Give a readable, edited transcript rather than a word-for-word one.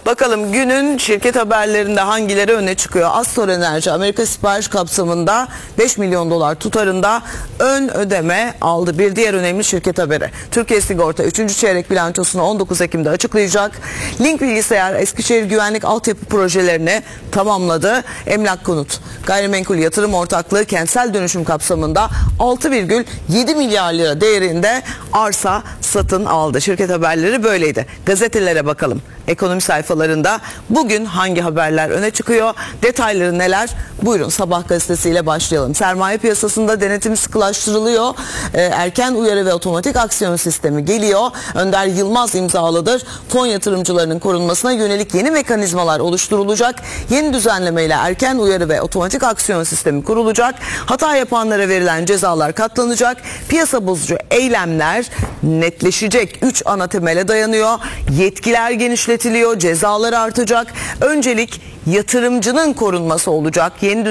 Bakalım günün şirket haberlerinde hangileri öne çıkıyor? Astor Enerji Amerika sipariş kapsamında 5 milyon dolar tutarında ön ödeme aldı. Bir diğer önemli şirket haberi. Türkiye Sigorta 3. çeyrek bilançosunu 19 Ekim'de açıklayacak. Link Bilgisayar Eskişehir güvenlik altyapı projelerini tamamladı. Emlak Konut Gayrimenkul Yatırım Ortaklığı kentsel dönüşüm kapsamında 6,7 milyar lira değerinde arsa satın aldı. Şirket haberleri böyleydi. Gazetelere bakalım. Ekonomi sayfalarında bugün hangi haberler öne çıkıyor? Detayları neler? Buyurun Sabah gazetesiyle başlayalım. Sermaye piyasasında denetim sıkılaştırılıyor. Erken uyarı ve otomatik aksiyon sistemi geliyor. Önder Yılmaz imzaladır. Fon yatırımcılarının korunmasına yönelik yeni mekanizmalar oluşturulacak. Yeni düzenlemeyle erken uyarı ve otomatik aksiyon sistemi kurulacak. Hata yapanlara verilen cezalar katlanacak. Piyasa bozucu eylemler netleşecek. 3 ana temele dayanıyor. Yetkiler genişletiliyor. Cezalar artacak. Öncelik yatırımcının korunması olacak. Yeni